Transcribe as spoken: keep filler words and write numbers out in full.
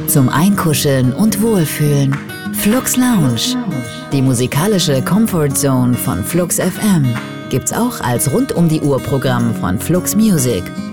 zum Einkuscheln und Wohlfühlen. Flux Lounge, die musikalische Comfort Zone von Flux F M, gibt's auch als Rund-um-die-Uhr-Programm von Flux Music.